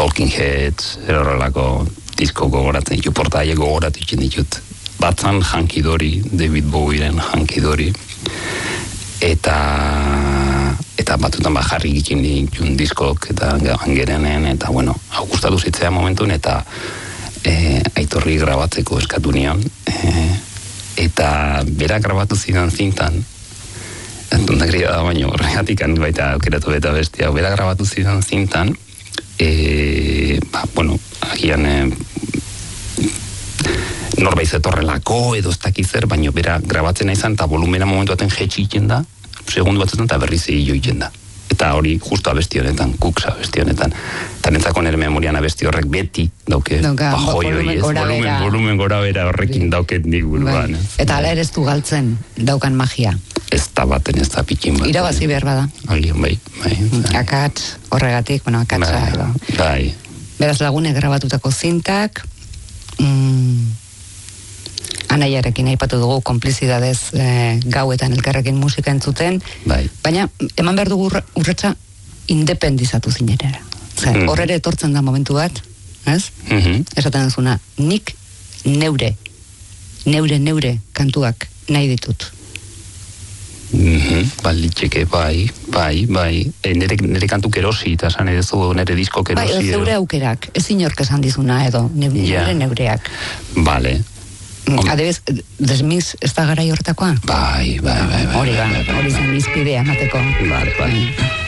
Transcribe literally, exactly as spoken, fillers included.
Talking Heads, erorrelako disko gogoratzen ditu, portaile gogoratu itzen ditut. Batzan Hankidori, David Bowieren Hankidori, eta eta batutan ba jarri egiten ditun diskok, eta angerenen, eta bueno, hau gustatu zitzea momentun, eta e, Aitorri grabatzeko eskatu nion, e, eta berak grabatu zidan zintan, tontakria da baino, horregatik baita aukeratu eta bestia, berak grabatu zidan zintan, e, ba, bueno, agian e, norbait zetorrelako edo ez dakiz zer, baino bera grabatzen izan eta volumena momentu baten jetxi egiten da, segundu batzutan eta berriz egin egiten da. Eta hori justo abesti honetan, Cooks abesti honetan. Eta nentzako nire memorian abesti horrek beti dauke, bajoi hori ez, volumen, volumen gora bera horrekin dauket nik buruan. Bai. Eta ala ere ez du galtzen daukan magia. Ez da baten, ez da pikin bat. Irabazi behar bada. Agian bai, bai. Akats, horregatik, bueno, akatsa edo. Bai. Beraz lagunek grabatutako zintak, mm, Anaiarekin aipatu dugu konplizidadez e, gauetan elkarrekin musika entzuten, bai. Baina eman behar dugu urratsa independizatu zinerera. Mm. Horrere etortzen da momentu bat, ez? Mm-hmm. Esaten duzuna, nik neure, neure, neure kantuak nahi ditut. Mm-hmm. Balitxeke, bai, bai, bai. E, nere, nere kantuk erosi, eta esan edo nere diskok erosi. Bai, zeure aukerak, ez inork esan dizuna edo, neure, ja. neureak. Vale. Adibez, desmiz ez da garai horretakoa? Bai, bai, bai. Hori ba, hori zen izpidea mateko. Vale, bai.